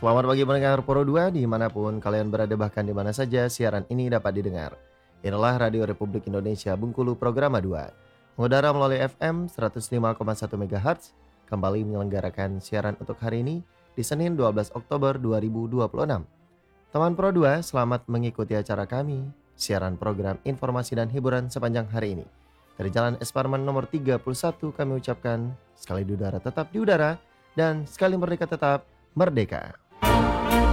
Selamat pagi pendengar Pro 2 dimanapun kalian berada bahkan di mana saja siaran ini dapat didengar. Inilah Radio Republik Indonesia Bengkulu Programa 2. Mengudara melalui FM 105,1 MHz kembali menyelenggarakan siaran untuk hari ini di Senin 12 Oktober 2026. Teman Pro 2 selamat mengikuti acara kami, siaran program informasi dan hiburan sepanjang hari ini. Dari Jalan Es Parman nomor 31 kami ucapkan sekali di udara tetap di udara dan sekali merdeka tetap merdeka.